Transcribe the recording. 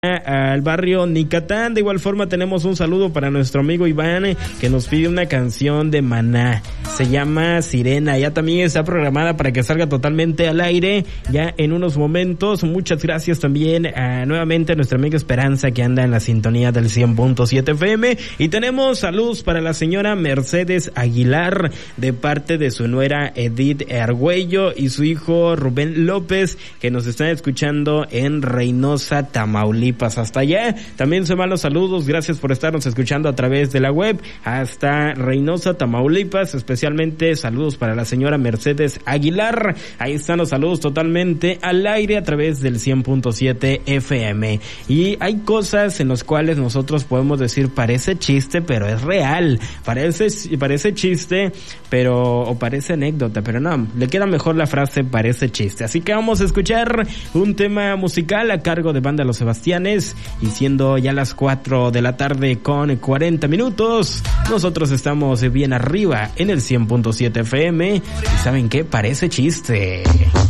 al barrio Nicatán. De igual forma tenemos un saludo para nuestro amigo Iván, que nos pide una canción de Maná, se llama Sirena. Ya también está programada para que salga totalmente al aire ya en unos momentos. Muchas gracias también nuevamente a nuestra amiga Esperanza, que anda en la sintonía del 100.7 FM. Y tenemos saludos para la señora Mercedes Aguilar de parte de su nuera Edith Argüello y su hijo Rubén López, que nos están escuchando en Reynosa, Tamaulipas. Hasta allá también se van los saludos. Gracias por estarnos escuchando a través de la web hasta Reynosa, Tamaulipas. Especialmente saludos para la señora Mercedes Aguilar. Ahí están los saludos totalmente al aire a través del 100.7 FM. Y hay cosas en las cuales nosotros podemos decir parece chiste, pero es real. Parece chiste, o parece anécdota, pero no, le queda mejor la frase parece chiste. Así que vamos a escuchar un tema musical a cargo de Banda Los Sebastianes, y siendo ya las 4 de la tarde con 40 minutos, nosotros estamos bien arriba en el 100.7 FM, y ¿saben qué? Parece chiste.